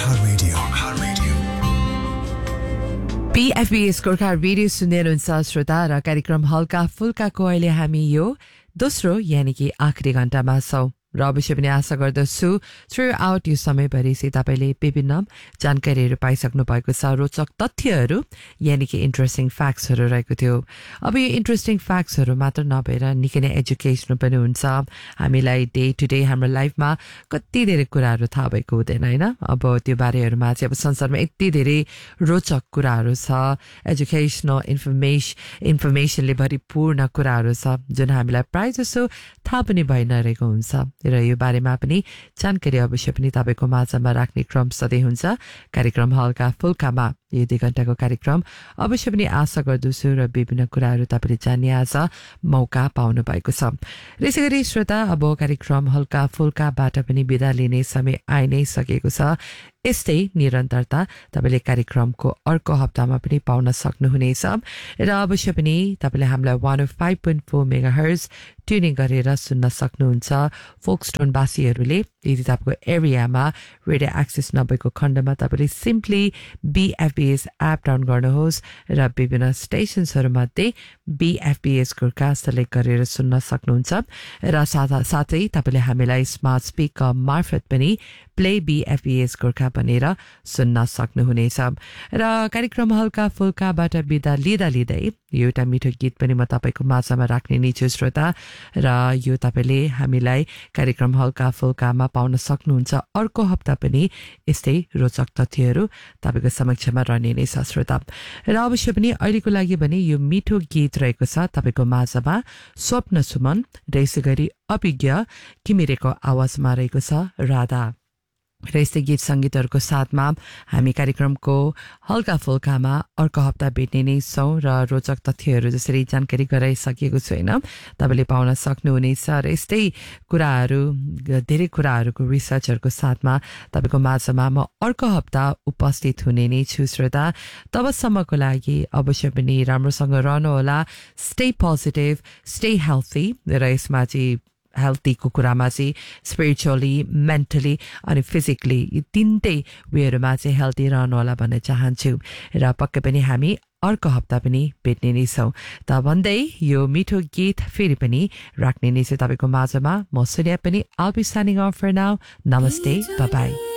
PFBS Gorkha radio सुनेर हुन्छ श्रोता र कार्यक्रम हल्का फुल्काको अहिले हामी यो दोस्रो यानी कि आखिरी घण्टामा छौं र अवश्य पनि आशा गर्दछु थ्रु आउट यो समयभरि चाहिँ तपाईले विभिन्न जानकारीहरू पाइसक्नु भएको छ रोचक तथ्यहरू यानी कि इन्ट्रेस्टिङ फ्याक्ट्सहरू रहेको थियो अब यो इन्ट्रेस्टिङ फ्याक्ट्सहरू मात्र नभएर निकै नै एजुकेसनल पनि हुन्छ हामीलाई डे टु डे हाम्रो लाइफमा कति धेरै कुराहरू थाहा भएको हुँदैन हैन अब त्यो बारेहरुमा चाहिँ अब संसारमा यति धेरै रोचक कुराहरू छ एजुकेसनल इन्फर्मेसनले भरिपूर्ण कुराहरू छ जुन हामीलाई प्राय जसो थाहा पनि भइ नरहेको हुन्छ र यो बारेमा पनि जानकारी अवश्य पनि तपाईको माझमा राख्ने क्रम सधैँ हुन्छ कार्यक्रम हल्का फुल्कामा यो 2 घण्टाको कार्यक्रम अवश्य पनि आशा गर्दछु र विभिन्न कुराहरू तपाईले जान्ने आज मौका पाउनु भएको छ त्यसैगरी श्रोता अब कार्यक्रम हल्का फुल्काबाट पनि बिदा लिने समय आइ नै सकेको छ यस्तै निरन्तरता तपाईले कार्यक्रमको अर्को हप्तामा पनि पाउन सक्नुहुनेछ र अवश्य पनि तपाईले हामीलाई 105.4 मेगाहर्ज ट्युनिङ गरेर सुन्न सक्नुहुन्छ फोक्सटोन बासीहरूले यदि तपाईको एरियामा रेडियो एक्सेस नभएको खण्डमा तपाईले सिम्पली BFBS एप डाउन गर्नुहोस् र विभिन्न स्टेशन्सहरुमध्ये BFBS गोर्खा सेलेक्ट गरेर सुन्न सक्नुहुन्छ र साथै तपाईले हामीलाई स्मार्ट स्पिकर मार्फत पनि प्ले BFBS गोर्खा भनेर सुन्न सक्नुहुनेछ र कार्यक्रम हल्का फुल्काबाट बिदा लिँदै एउटा मिठो गीत पनि म तपाईको माझमा राख्ने नै छु श्रोता र यो तपाईले हामीलाई कार्यक्रम हल्का फुल्कामा पाउन सक्नुहुन्छ अर्को हप्ता पनि यस्तै रोचक तथ्यहरू तपाईको समक्षमा रहने नै छ श्रोता र अवश्य पनि अहिलेको लागि भने यो मिठो गीत रहेको छ तपाईको माझमा स्वप्न सुमन र यसैगरी अभिज्ञ किमिरेको आवाजमा रहेको छ राधा र यस्तै गीत संगीतहरूको साथमा हामी कार्यक्रमको हल्का फुल्कामा अर्को हप्ता भेट्ने नै छौं र रोचक तथ्यहरू जसरी जानकारी गराइसकेको छु हैन तपाईले पाउन सक्नुहुनेछ र यस्तै कुराहरू धेरै कुराहरूको रिसर्चहरूको साथमा तपाईको माझमा म अर्को हप्ता उपस्थित हुने नै छु श्रोता तबसम्मको लागि अवश्य पनि राम्रोसँग रहनु होला स्टे पोजिटिभ स्टे हेल्थी र यसमा चाहिँ हेल्थीको कुरामा चाहिँ स्पिरिचुअली मेन्टली अनि फिजिकली यी तीनटै वेहरूमा चाहिँ हेल्थी रहनु होला भन्न चाहन्छु र पक्कै पनि हामी अर्को हप्ता पनि भेट्ने नै छौं त भन्दै यो मिठो गीत फेरि पनि राख्ने नै छु तपाईको माझमा म सूर्य पनि I'll be signing off for now. Namaste. Bye bye.